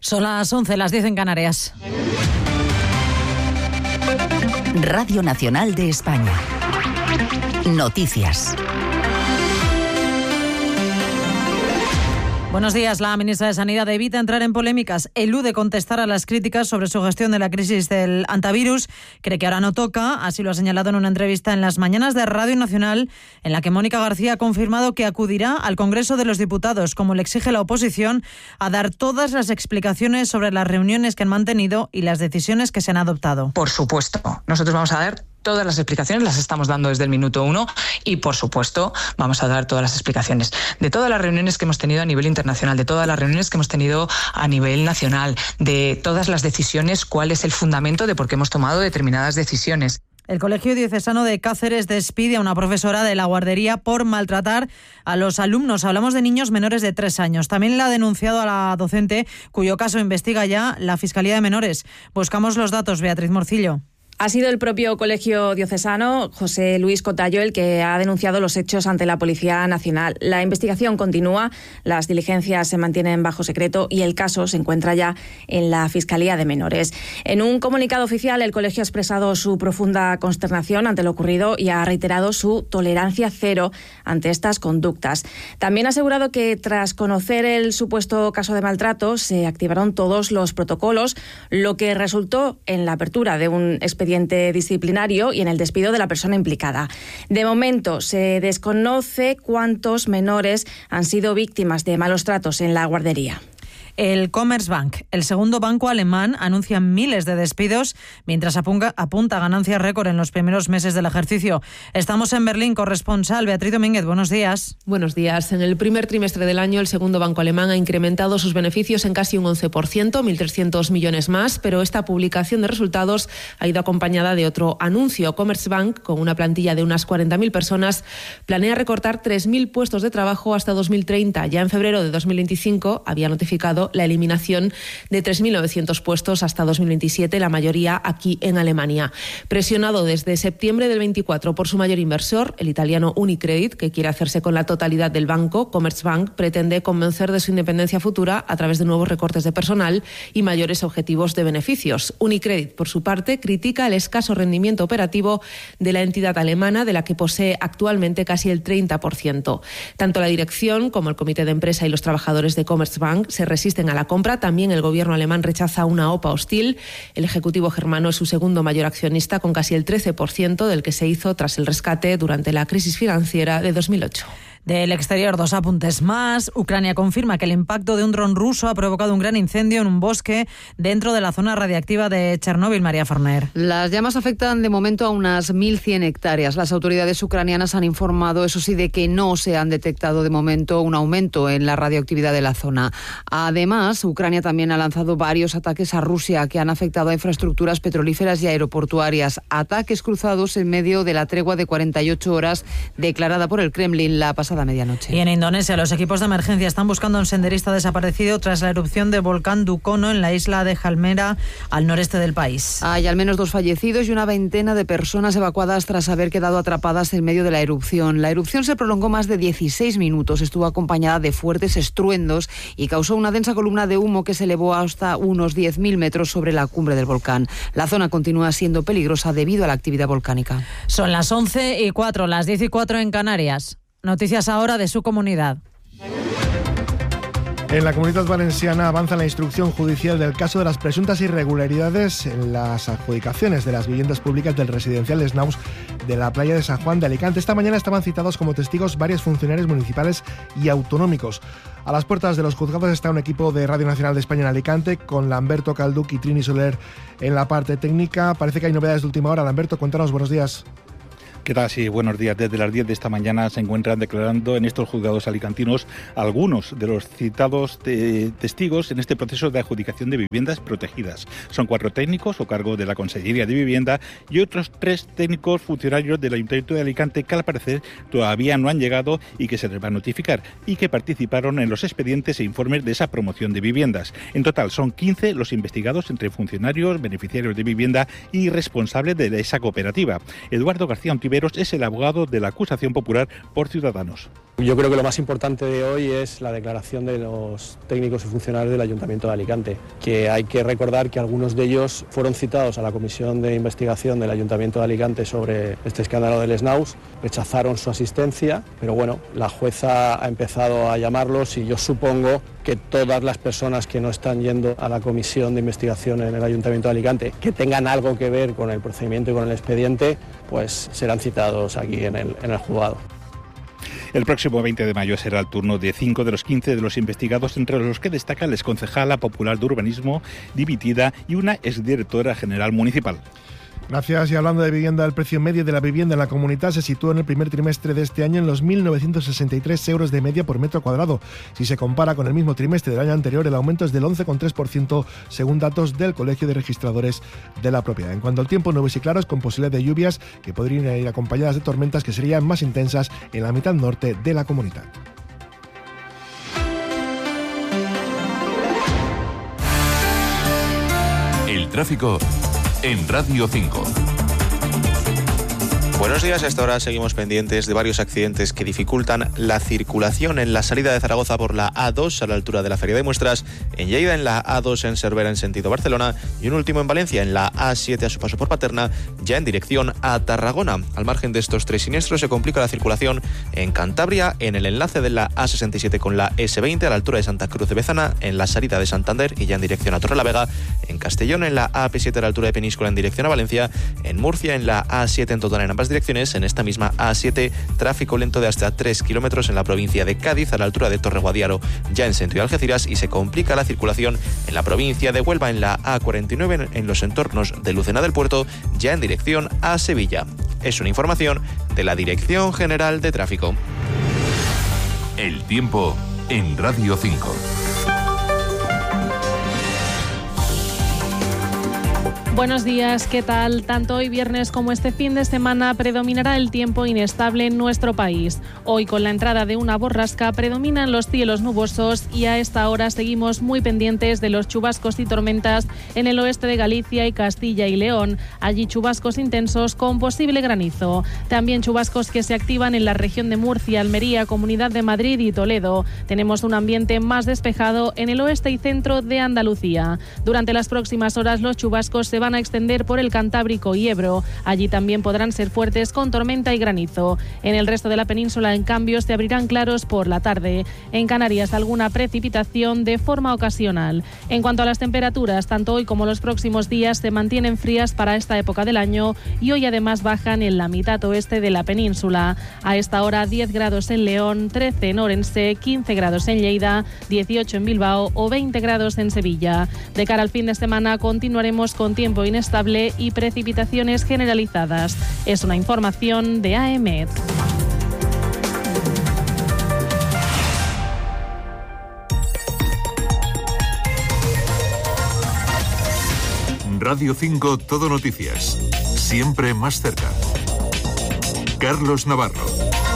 Son las 11, las 10 en Canarias. Radio Nacional de España. Noticias. Buenos días. La ministra de Sanidad evita entrar en polémicas, elude contestar a las críticas sobre su gestión de la crisis del antivirus. Cree que ahora no toca, así lo ha señalado en una entrevista en las mañanas de Radio Nacional, en la que Mónica García ha confirmado que acudirá al Congreso de los Diputados, como le exige la oposición, a dar todas las explicaciones sobre las reuniones que han mantenido y las decisiones que se han adoptado. Por supuesto, nosotros vamos a dar todas las explicaciones, las estamos dando desde el minuto 1 y, por supuesto, vamos a dar todas las explicaciones de todas las reuniones que hemos tenido a nivel internacional, de todas las reuniones que hemos tenido a nivel nacional, de todas las decisiones, cuál es el fundamento de por qué hemos tomado determinadas decisiones. El Colegio Diocesano de Cáceres despide a una profesora de la guardería por maltratar a los alumnos. Hablamos de niños menores de 3 años. También la ha denunciado a la docente, cuyo caso investiga ya la Fiscalía de Menores. Buscamos los datos, Beatriz Morcillo. Ha sido el propio Colegio Diocesano, José Luis Cotallo, el que ha denunciado los hechos ante la Policía Nacional. La investigación continúa, las diligencias se mantienen bajo secreto y el caso se encuentra ya en la Fiscalía de Menores. En un comunicado oficial, el colegio ha expresado su profunda consternación ante lo ocurrido y ha reiterado su tolerancia cero ante estas conductas. También ha asegurado que tras conocer el supuesto caso de maltrato se activaron todos los protocolos, lo que resultó en la apertura de un expediente disciplinario y en el despido de la persona implicada. De momento se desconoce cuántos menores han sido víctimas de malos tratos en la guardería. El Commerzbank, el segundo banco alemán, anuncia miles de despidos mientras apunta ganancias récord en los primeros meses del ejercicio. Estamos en Berlín, corresponsal Beatriz Domínguez. Buenos días. Buenos días. En el primer trimestre del año, el segundo banco alemán ha incrementado sus beneficios en casi un 11%, 1.300 millones más, pero esta publicación de resultados ha ido acompañada de otro anuncio. Commerzbank, con una plantilla de unas 40.000 personas, planea recortar 3.000 puestos de trabajo hasta 2030. Ya en febrero de 2025 había notificado la eliminación de 3.900 puestos hasta 2027, la mayoría aquí en Alemania. Presionado desde septiembre del 24 por su mayor inversor, el italiano Unicredit, que quiere hacerse con la totalidad del banco, Commerzbank pretende convencer de su independencia futura a través de nuevos recortes de personal y mayores objetivos de beneficios. Unicredit, por su parte, critica el escaso rendimiento operativo de la entidad alemana, de la que posee actualmente casi el 30%. Tanto la dirección como el comité de empresa y los trabajadores de Commerzbank se resisten a la compra. También el gobierno alemán rechaza una OPA hostil. El ejecutivo germano es su segundo mayor accionista, con casi el 13% del que se hizo tras el rescate durante la crisis financiera de 2008. Del exterior, 2 apuntes más. Ucrania confirma que el impacto de un dron ruso ha provocado un gran incendio en un bosque dentro de la zona radiactiva de Chernóbil. María Forner. Las llamas afectan de momento a unas 1.100 hectáreas. Las autoridades ucranianas han informado, eso sí, de que no se han detectado de momento un aumento en la radioactividad de la zona. Además, Ucrania también ha lanzado varios ataques a Rusia que han afectado a infraestructuras petrolíferas y aeroportuarias. Ataques cruzados en medio de la tregua de 48 horas declarada por el Kremlin la pasada medianoche. Y en Indonesia, los equipos de emergencia están buscando a un senderista desaparecido tras la erupción del volcán Dukono en la isla de Halmera, al noreste del país. Hay al menos 2 fallecidos y una veintena de personas evacuadas tras haber quedado atrapadas en medio de la erupción. La erupción se prolongó más de 16 minutos, estuvo acompañada de fuertes estruendos y causó una densa columna de humo que se elevó hasta unos 10.000 metros sobre la cumbre del volcán. La zona continúa siendo peligrosa debido a la actividad volcánica. Son las 11:04, las 10:04 en Canarias. Noticias ahora de su comunidad. En la Comunitat Valenciana avanza la instrucción judicial del caso de las presuntas irregularidades en las adjudicaciones de las viviendas públicas del residencial Snaus de la playa de San Juan de Alicante. Esta mañana estaban citados como testigos varios funcionarios municipales y autonómicos. A las puertas de los juzgados está un equipo de Radio Nacional de España en Alicante, con Lamberto Calduc y Trini Soler en la parte técnica. Parece que hay novedades de última hora. Lamberto, cuéntanos, buenos días. ¿Qué tal? Sí, buenos días. Desde las 10 de esta mañana se encuentran declarando en estos juzgados alicantinos algunos de los citados testigos en este proceso de adjudicación de viviendas protegidas. Son 4 técnicos a cargo de la Consellería de Vivienda y otros 3 técnicos funcionarios del Ayuntamiento de Alicante que al parecer todavía no han llegado y que se les va a notificar y que participaron en los expedientes e informes de esa promoción de viviendas. En total son 15 los investigados entre funcionarios, beneficiarios de vivienda y responsables de esa cooperativa. Eduardo García Ontiveros es el abogado de la acusación popular por Ciudadanos. Yo creo que lo más importante de hoy es la declaración de los técnicos y funcionarios del Ayuntamiento de Alicante, que hay que recordar que algunos de ellos fueron citados a la comisión de investigación del Ayuntamiento de Alicante sobre este escándalo del Snaus, rechazaron su asistencia, pero bueno, la jueza ha empezado a llamarlos y yo supongo que todas las personas que no están yendo a la comisión de investigación en el Ayuntamiento de Alicante, que tengan algo que ver con el procedimiento y con el expediente, pues serán citados aquí en el juzgado. El próximo 20 de mayo será el turno de 5 de los 15 de los investigados, entre los que destaca la exconcejala popular de urbanismo, dimitida, y una exdirectora general municipal. Gracias. Y hablando de vivienda, el precio medio de la vivienda en la Comunidad se sitúa en el primer trimestre de este año en los 1.963 euros de media por metro cuadrado. Si se compara con el mismo trimestre del año anterior, el aumento es del 11,3% según datos del Colegio de Registradores de la Propiedad. En cuanto al tiempo, nubes y claros con posibilidad de lluvias que podrían ir acompañadas de tormentas que serían más intensas en la mitad norte de la comunidad. El tráfico en Radio 5. Buenos días, a esta hora seguimos pendientes de varios accidentes que dificultan la circulación en la salida de Zaragoza por la A2 a la altura de la Feria de Muestras, en Lleida en la A2 en Cervera en sentido Barcelona y un último en Valencia en la A7 a su paso por Paterna ya en dirección a Tarragona. Al margen de estos tres siniestros se complica la circulación en Cantabria en el enlace de la A67 con la S20 a la altura de Santa Cruz de Bezana en la salida de Santander y ya en dirección a Torrelavega, en Castellón en la AP7 a la altura de Peníscola en dirección a Valencia, en Murcia en la A7 en total en ambas direcciones, en esta misma A7 tráfico lento de hasta 3 kilómetros en la provincia de Cádiz a la altura de Torreguadiaro ya en sentido Algeciras, y se complica la circulación en la provincia de Huelva en la A49 en los entornos de Lucena del Puerto ya en dirección a Sevilla. Es una información de la Dirección General de Tráfico. El tiempo en Radio 5. Buenos días, ¿qué tal? Tanto hoy viernes como este fin de semana predominará el tiempo inestable en nuestro país. Hoy, con la entrada de una borrasca, predominan los cielos nubosos y a esta hora seguimos muy pendientes de los chubascos y tormentas en el oeste de Galicia y Castilla y León. Allí chubascos intensos con posible granizo. También chubascos que se activan en la región de Murcia, Almería, Comunidad de Madrid y Toledo. Tenemos un ambiente más despejado en el oeste y centro de Andalucía. Durante las próximas horas los chubascos se van a extender por el Cantábrico y Ebro. Allí también podrán ser fuertes con tormenta y granizo. En el resto de la península, en cambio, se abrirán claros por la tarde. En Canarias, alguna precipitación de forma ocasional. En cuanto a las temperaturas, tanto hoy como los próximos días se mantienen frías para esta época del año y hoy además bajan en la mitad oeste de la península. A esta hora 10 grados en León, 13 en Orense, 15 grados en Lleida, 18 en Bilbao o 20 grados en Sevilla. De cara al fin de semana continuaremos con tiempo inestable y precipitaciones generalizadas. Es una información de AEMET. Radio 5 Todo Noticias. Siempre más cerca. Carlos Navarro.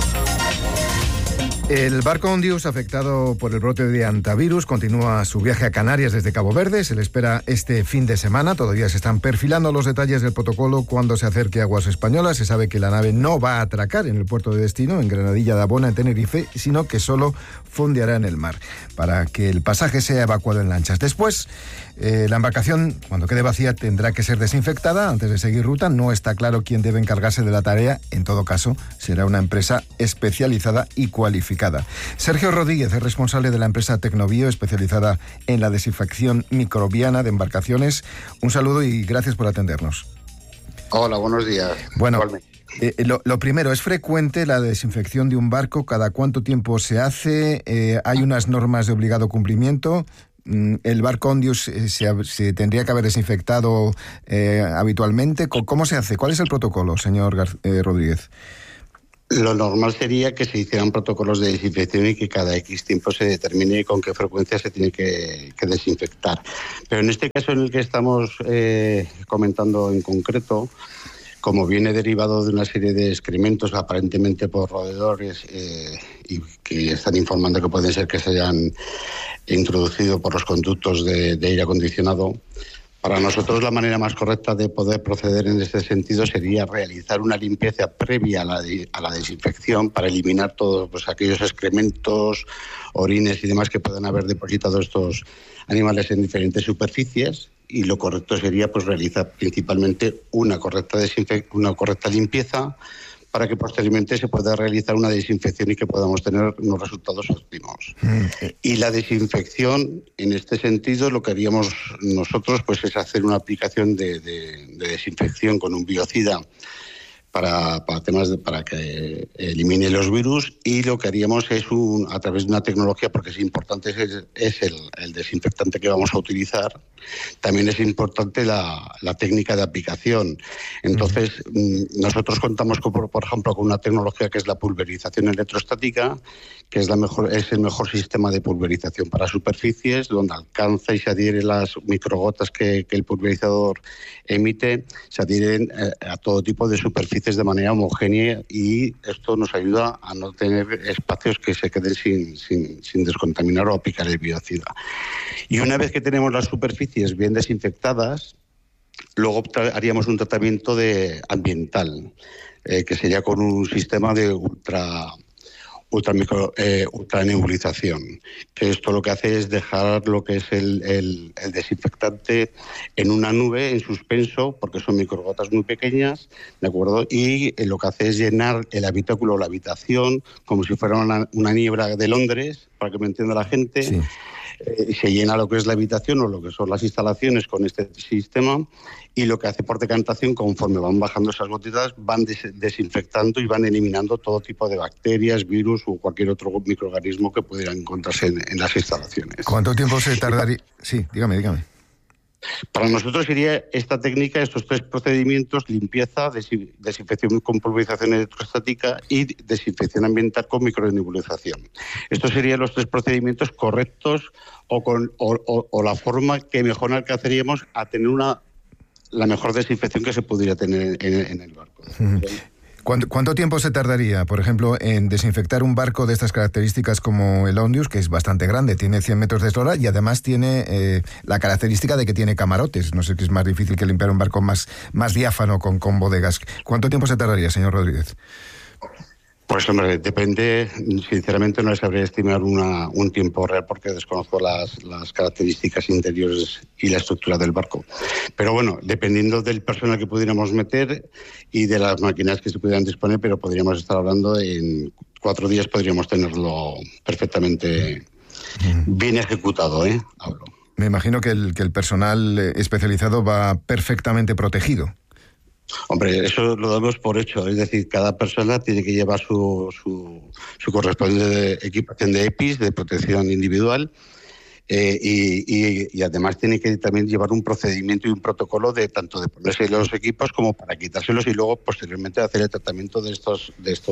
El barco Ondius, afectado por el brote de hantavirus, continúa su viaje a Canarias desde Cabo Verde. Se le espera este fin de semana. Todavía se están perfilando los detalles del protocolo cuando se acerque a aguas españolas. Se sabe que la nave no va a atracar en el puerto de destino, en Granadilla de Abona, en Tenerife, sino que solo fondeará en el mar para que el pasaje sea evacuado en lanchas. Después, la embarcación, cuando quede vacía, tendrá que ser desinfectada antes de seguir ruta. No está claro quién debe encargarse de la tarea. En todo caso, será una empresa especializada y cualificada. Sergio Rodríguez es responsable de la empresa Tecnobio, especializada en la desinfección microbiana de embarcaciones. Un saludo y gracias por atendernos. Hola, buenos días. Bueno, lo primero, ¿es frecuente la desinfección de un barco? ¿Cada cuánto tiempo se hace? ¿Hay unas normas de obligado cumplimiento? ¿El barco Ondius se tendría que haber desinfectado habitualmente? ¿Cómo se hace? ¿Cuál es el protocolo, señor Rodríguez? Lo normal sería que se hicieran protocolos de desinfección y que cada X tiempo se determine con qué frecuencia se tiene que desinfectar. Pero en este caso en el que estamos comentando en concreto, como viene derivado de una serie de excrementos aparentemente por roedores y que están informando que pueden ser que se hayan introducido por los conductos de aire acondicionado, Para nosotros la manera más correcta de poder proceder en este sentido sería realizar una limpieza previa a la desinfección para eliminar todos pues, aquellos excrementos, orines y demás que puedan haber depositado estos animales en diferentes superficies, y lo correcto sería pues realizar principalmente una correcta limpieza para que posteriormente se pueda realizar una desinfección y que podamos tener unos resultados óptimos. Y la desinfección, en este sentido, lo que haríamos nosotros pues es hacer una aplicación de desinfección con un biocida para que elimine los virus, y lo que haríamos es a través de una tecnología, porque es importante, es el desinfectante que vamos a utilizar, también es importante la técnica de aplicación. Entonces, nosotros contamos, por ejemplo, con una tecnología que es la pulverización electrostática, que es el mejor sistema de pulverización para superficies, donde alcanza y se adhiere las microgotas que el pulverizador emite, se adhieren a todo tipo de superficies de manera homogénea, y esto nos ayuda a no tener espacios que se queden sin descontaminar o aplicar el biocida. Y una vez que tenemos las superficies bien desinfectadas, luego haríamos un tratamiento ambiental, que sería con un sistema de ultranebulización, que esto lo que hace es dejar lo que es el desinfectante en una nube en suspenso, porque son microgotas muy pequeñas, ¿de acuerdo? Y lo que hace es llenar el habitáculo o la habitación como si fuera una niebla de Londres, para que me entienda la gente. Sí. Se llena lo que es la habitación o lo que son las instalaciones con este sistema, y lo que hace por decantación, conforme van bajando esas gotitas, van desinfectando y van eliminando todo tipo de bacterias, virus o cualquier otro microorganismo que pudiera encontrarse en las instalaciones. ¿Cuánto tiempo se tardaría? Sí, dígame. Para nosotros sería esta técnica, estos tres procedimientos: limpieza, desinfección con pulverización electrostática y desinfección ambiental con micronebulización. Estos serían los tres procedimientos correctos o la forma que mejor alcanzaríamos a tener la mejor desinfección que se pudiera tener en el barco. ¿Cuánto tiempo se tardaría, por ejemplo, en desinfectar un barco de estas características como el Ondius, que es bastante grande, tiene 100 metros de eslora y además tiene la característica de que tiene camarotes? No sé qué es más difícil que limpiar un barco más diáfano con bodegas. ¿Cuánto tiempo se tardaría, señor Rodríguez? Pues hombre, depende. Sinceramente no les sabría estimar un tiempo real, porque desconozco las características interiores y la estructura del barco. Pero bueno, dependiendo del personal que pudiéramos meter y de las máquinas que se pudieran disponer, pero podríamos estar hablando en 4 días, podríamos tenerlo perfectamente bien ejecutado, hablo. Me imagino que el personal especializado va perfectamente protegido. Hombre, eso lo damos por hecho, es decir, cada persona tiene que llevar su correspondiente equipación de EPIs, de protección individual, y además tiene que también llevar un procedimiento y un protocolo tanto de ponerse los equipos como para quitárselos, y luego posteriormente hacer el tratamiento de estos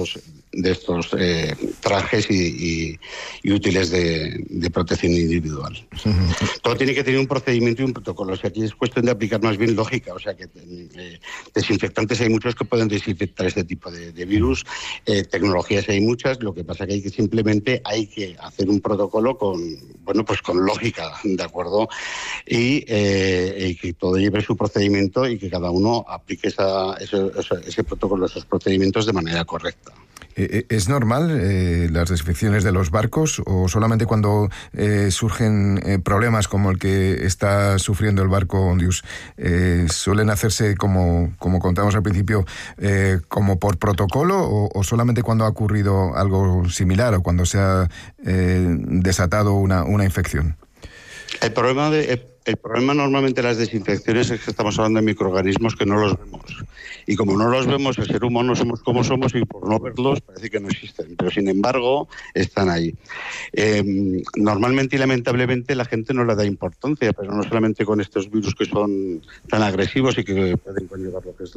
trajes y útiles de protección individual. Todo tiene que tener un procedimiento y un protocolo. O sea, aquí es cuestión de aplicar más bien lógica. O sea, que desinfectantes hay muchos que pueden desinfectar este tipo de virus. Tecnologías hay muchas. Lo que pasa es que simplemente hay que hacer un protocolo con lógica, ¿de acuerdo? Y que todo lleve su procedimiento y que cada uno aplique ese protocolo, esos procedimientos de manera correcta. ¿Es normal las desinfecciones de los barcos, o solamente cuando surgen problemas como el que está sufriendo el barco Ondius suelen hacerse, como contábamos al principio, como por protocolo, o solamente cuando ha ocurrido algo similar o cuando se ha desatado una infección? El problema normalmente de las desinfecciones es que estamos hablando de microorganismos que no los vemos. Y como no los vemos, el ser humano somos como somos, y por no verlos parece que no existen. Pero sin embargo, están ahí. Normalmente y lamentablemente la gente no le da importancia, pero no solamente con estos virus que son tan agresivos y que pueden conllevar lo que es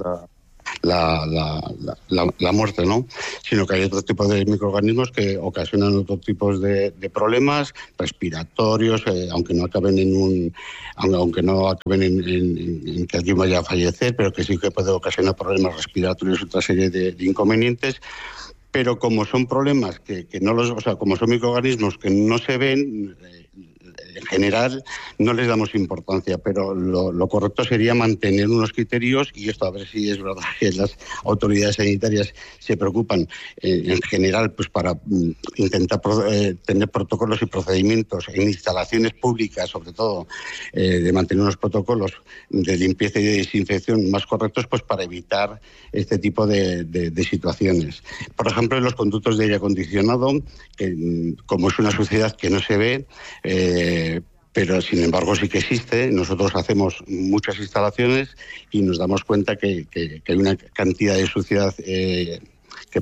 la muerte, ¿no? Sino que hay otro tipo de microorganismos que ocasionan otros tipos de problemas respiratorios, aunque no acaben en que alguien vaya a fallecer, pero que sí que puede ocasionar problemas respiratorios y otra serie de inconvenientes. Pero como son problemas como son microorganismos que no se ven, en general no les damos importancia, pero lo correcto sería mantener unos criterios, y esto a ver si es verdad que las autoridades sanitarias se preocupan en general pues para intentar tener protocolos y procedimientos en instalaciones públicas, sobre todo, de mantener unos protocolos de limpieza y de desinfección más correctos, pues para evitar este tipo de situaciones. Por ejemplo, en los conductos de aire acondicionado, que como es una suciedad que no se ve, pero sin embargo sí que existe. Nosotros hacemos muchas instalaciones y nos damos cuenta que hay una cantidad de suciedad que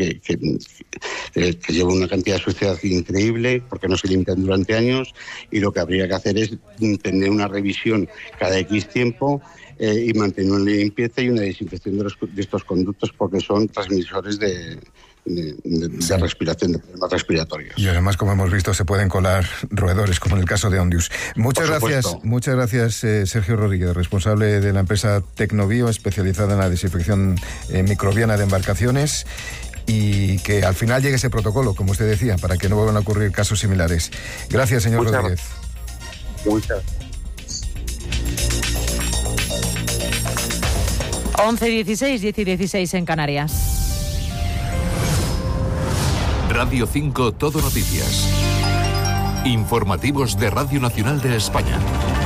lleva una cantidad de suciedad increíble porque no se limpian durante años, y lo que habría que hacer es tener una revisión cada X tiempo y mantener una limpieza y una desinfección de estos conductos, porque son transmisores de respiración, de problemas respiratorios. Y además, como hemos visto, se pueden colar roedores, como en el caso de Ondius. Muchas gracias, Sergio Rodríguez, responsable de la empresa Tecnobio, especializada en la desinfección microbiana de embarcaciones, y que al final llegue ese protocolo, como usted decía, para que no vuelvan a ocurrir casos similares. Gracias, señor Rodríguez. Muchas. 11:16, 10:16 en Canarias. Radio 5 Todo Noticias. Informativos de Radio Nacional de España.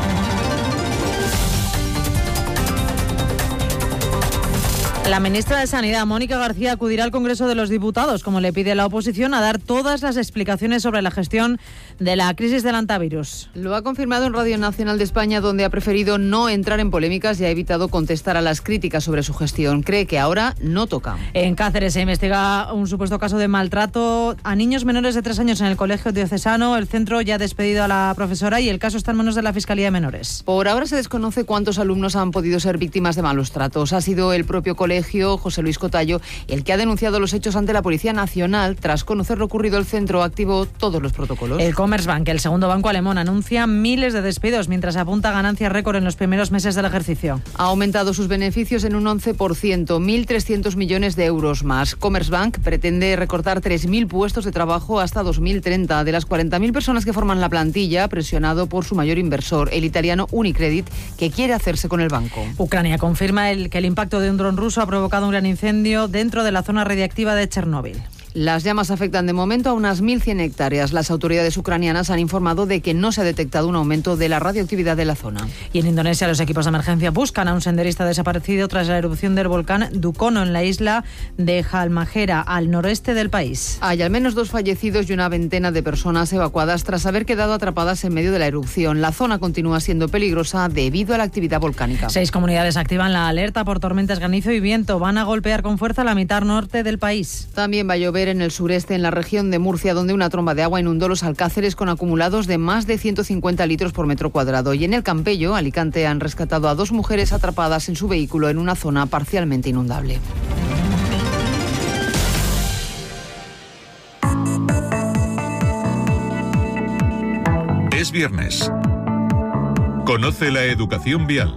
La ministra de Sanidad, Mónica García, acudirá al Congreso de los Diputados, como le pide la oposición, a dar todas las explicaciones sobre la gestión de la crisis del hantavirus. Lo ha confirmado en Radio Nacional de España, donde ha preferido no entrar en polémicas y ha evitado contestar a las críticas sobre su gestión. Cree que ahora no toca. En Cáceres se investiga un supuesto caso de maltrato a niños menores de 3 años en el Colegio Diocesano. El centro ya ha despedido a la profesora y el caso está en manos de la Fiscalía de Menores. Por ahora se desconoce cuántos alumnos han podido ser víctimas de malos tratos. Ha sido el propio colegio, José Luis Cotallo, el que ha denunciado los hechos ante la Policía Nacional. Tras conocer lo ocurrido, el centro activó todos los protocolos. El Commerzbank, el segundo banco alemán, anuncia miles de despidos mientras apunta ganancias récord en los primeros meses del ejercicio. Ha aumentado sus beneficios en un 11%, 1.300 millones de euros más. Commerzbank pretende recortar 3.000 puestos de trabajo hasta 2030. De las 40.000 personas que forman la plantilla, presionado por su mayor inversor, el italiano Unicredit, que quiere hacerse con el banco. Ucrania confirma que el impacto de un dron ruso ha provocado un gran incendio dentro de la zona radiactiva de Chernóbil. Las llamas afectan de momento a unas 1.100 hectáreas. Las autoridades ucranianas han informado de que no se ha detectado un aumento de la radioactividad de la zona. Y en Indonesia los equipos de emergencia buscan a un senderista desaparecido tras la erupción del volcán Dukono en la isla de Halmahera, al noreste del país. Hay al menos 2 fallecidos y una veintena de personas evacuadas tras haber quedado atrapadas en medio de la erupción. La zona continúa siendo peligrosa debido a la actividad volcánica. 6 comunidades activan la alerta por tormentas, granizo y viento. Van a golpear con fuerza la mitad norte del país. También va a llover en el sureste, en la región de Murcia, donde una tromba de agua inundó los Alcáceres con acumulados de más de 150 litros por metro cuadrado. Y en el Campello, Alicante, han rescatado a 2 mujeres atrapadas en su vehículo en una zona parcialmente inundable. Es viernes. Conoce la educación vial.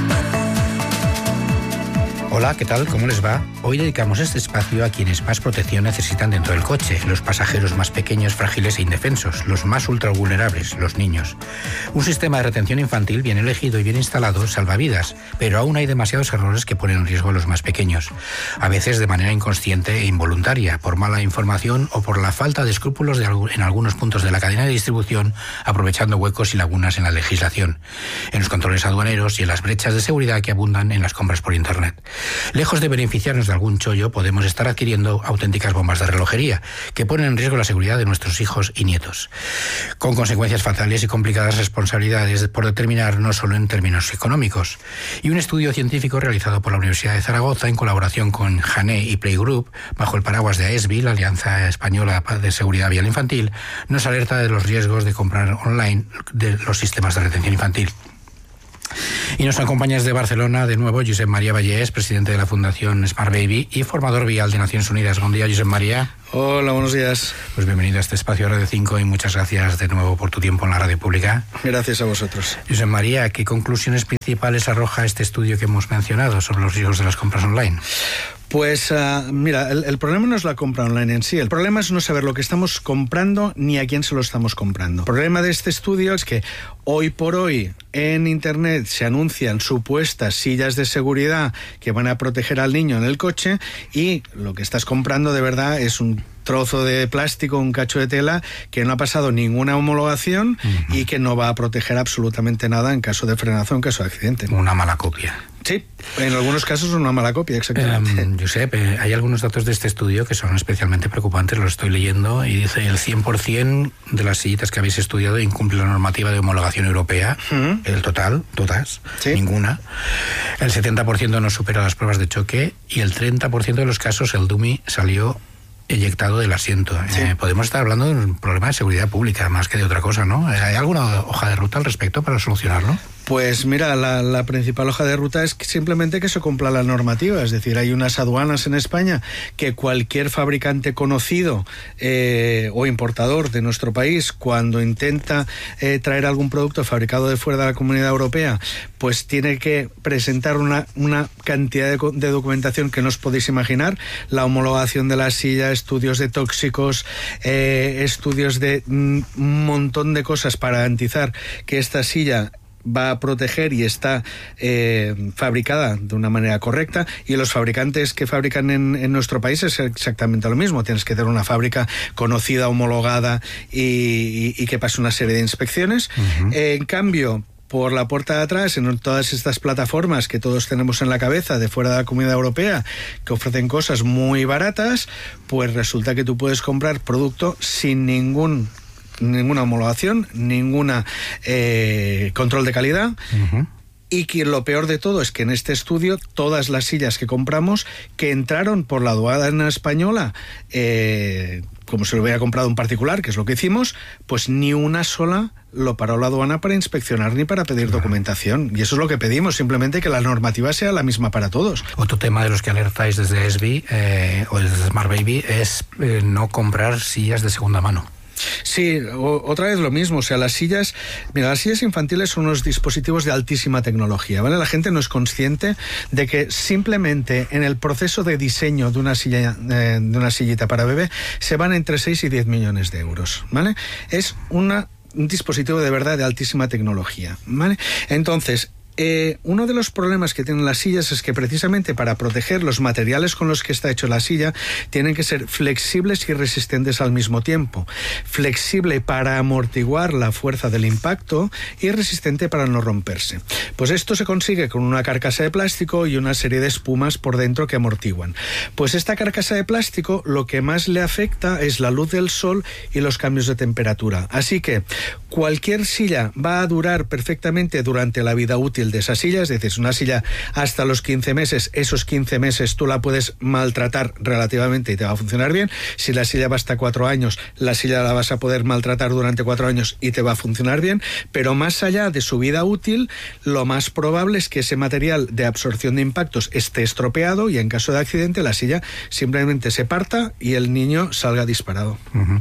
Hola, ¿qué tal? ¿Cómo les va? Hoy dedicamos este espacio a quienes más protección necesitan dentro del coche, los pasajeros más pequeños, frágiles e indefensos, los más ultravulnerables, los niños. Un sistema de retención infantil bien elegido y bien instalado salva vidas, pero aún hay demasiados errores que ponen en riesgo a los más pequeños, a veces de manera inconsciente e involuntaria, por mala información o por la falta de escrúpulos en algunos puntos de la cadena de distribución, aprovechando huecos y lagunas en la legislación, en los controles aduaneros y en las brechas de seguridad que abundan en las compras por Internet. Lejos de beneficiarnos de algún chollo, podemos estar adquiriendo auténticas bombas de relojería que ponen en riesgo la seguridad de nuestros hijos y nietos, con consecuencias fatales y complicadas responsabilidades por determinar, no solo en términos económicos. Y un estudio científico realizado por la Universidad de Zaragoza en colaboración con Jané y Playgroup, bajo el paraguas de AESBI, la Alianza Española de Seguridad Vial Infantil, nos alerta de los riesgos de comprar online de los sistemas de retención infantil. Y nos acompaña desde Barcelona de nuevo Josep María Vallès, presidente de la Fundación Smart Baby y formador vial de Naciones Unidas. Buen día, Josep María. Hola, buenos días. Pues bienvenido a este espacio Radio 5 y muchas gracias de nuevo por tu tiempo en la radio pública. Gracias a vosotros. Josep María, ¿qué conclusiones principales arroja este estudio que hemos mencionado sobre los riesgos de las compras online? Pues mira, el problema no es la compra online en sí, el problema es no saber lo que estamos comprando ni a quién se lo estamos comprando. El problema de este estudio es que hoy por hoy en Internet se anuncian supuestas sillas de seguridad que van a proteger al niño en el coche y lo que estás comprando de verdad es un trozo de plástico, un cacho de tela que no ha pasado ninguna homologación y que no va a proteger absolutamente nada en caso de frenazo, en caso de accidente. Una mala copia. Sí, en algunos casos una mala copia, exactamente. Josep, hay algunos datos de este estudio que son especialmente preocupantes, los estoy leyendo, y dice el 100% de las sillitas que habéis estudiado incumple la normativa de homologación europea, el total, todas, ninguna. El 70% no supera las pruebas de choque y el 30% de los casos el dummy salió eyectado del asiento. Podemos estar hablando de un problema de seguridad pública más que de otra cosa, ¿no? ¿Hay alguna hoja de ruta al respecto para solucionarlo? Pues mira, la principal hoja de ruta es simplemente que se cumpla la normativa, es decir, hay unas aduanas en España que cualquier fabricante conocido o importador de nuestro país, cuando intenta traer algún producto fabricado de fuera de la Comunidad Europea, pues tiene que presentar una cantidad de documentación que no os podéis imaginar, la homologación de la silla, estudios de tóxicos, estudios de un montón de cosas para garantizar que esta silla va a proteger y está fabricada de una manera correcta, y los fabricantes que fabrican en nuestro país es exactamente lo mismo. Tienes que tener una fábrica conocida, homologada y que pase una serie de inspecciones. En cambio, por la puerta de atrás, en todas estas plataformas que todos tenemos en la cabeza de fuera de la Comunidad Europea, que ofrecen cosas muy baratas, pues resulta que tú puedes comprar producto sin ninguna homologación, ninguna control de calidad. Y que lo peor de todo es que en este estudio todas las sillas que compramos que entraron por la aduana española, como se lo hubiera comprado un particular, que es lo que hicimos, pues ni una sola lo paró la aduana para inspeccionar ni para pedir documentación. Y eso es lo que pedimos, simplemente que la normativa sea la misma para todos. Otro tema de los que alertáis desde ESBI o desde Smart Baby es no comprar sillas de segunda mano. Sí, otra vez lo mismo, o sea, las sillas infantiles son unos dispositivos de altísima tecnología, ¿vale? La gente no es consciente de que simplemente en el proceso de diseño de una sillita para bebé se van entre 6 y 10 millones de euros, ¿vale? Es un dispositivo de verdad de altísima tecnología, ¿vale? Entonces, uno de los problemas que tienen las sillas es que precisamente para proteger los materiales con los que está hecho la silla tienen que ser flexibles y resistentes al mismo tiempo. Flexible para amortiguar la fuerza del impacto y resistente para no romperse. Pues esto se consigue con una carcasa de plástico y una serie de espumas por dentro que amortiguan. Pues esta carcasa de plástico lo que más le afecta es la luz del sol y los cambios de temperatura. Así que cualquier silla va a durar perfectamente durante la vida útil de esa silla, es decir, una silla hasta los 15 meses, esos 15 meses tú la puedes maltratar relativamente y te va a funcionar bien. Si la silla va hasta 4 años, la silla la vas a poder maltratar durante 4 años y te va a funcionar bien, pero más allá de su vida útil, lo más probable es que ese material de absorción de impactos esté estropeado y en caso de accidente la silla simplemente se parta y el niño salga disparado.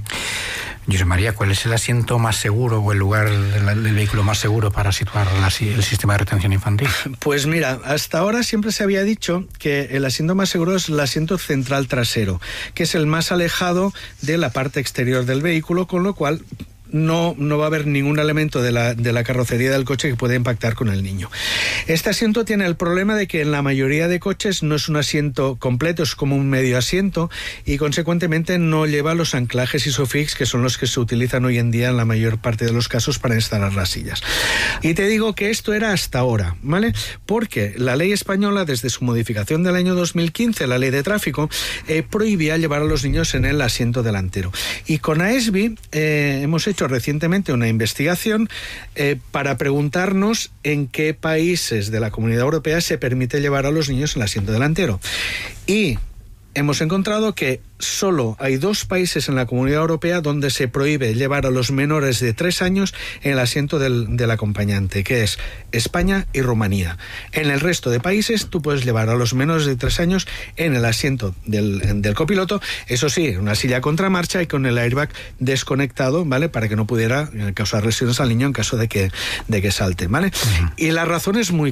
José María, ¿cuál es el asiento más seguro o el lugar del vehículo más seguro para situar el sistema de retención infantil? Pues mira, hasta ahora siempre se había dicho que el asiento más seguro es el asiento central trasero, que es el más alejado de la parte exterior del vehículo, con lo cual no va a haber ningún elemento de la carrocería del coche que pueda impactar con el niño. Este asiento tiene el problema de que en la mayoría de coches no es un asiento completo, es como un medio asiento y consecuentemente no lleva los anclajes ISOFIX, que son los que se utilizan hoy en día en la mayor parte de los casos para instalar las sillas. Y te digo que esto era hasta ahora, ¿vale? Porque la ley española, desde su modificación del año 2015, la ley de tráfico, prohibía llevar a los niños en el asiento delantero. Y con AESBI hemos hecho recientemente una investigación para preguntarnos en qué países de la Comunidad Europea se permite llevar a los niños en el asiento delantero. Y hemos encontrado que solo hay 2 países en la Comunidad Europea donde se prohíbe llevar a los menores de 3 años en el asiento del acompañante, que es España y Rumanía. En el resto de países tú puedes llevar a los menores de 3 años en el asiento del copiloto, eso sí, una silla contramarcha y con el airbag desconectado, ¿vale? Para que no pudiera causar lesiones al niño en caso de que salte, ¿vale? Y la razón es muy